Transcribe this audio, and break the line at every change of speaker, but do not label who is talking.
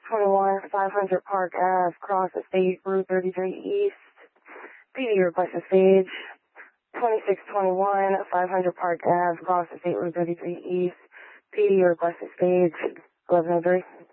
2621, 500 Park Ave, cross the state, Route 33 East. PD request a stage. 2621, 500 Park Ave, cross the state, Route 33 East. PD request a stage. 1103.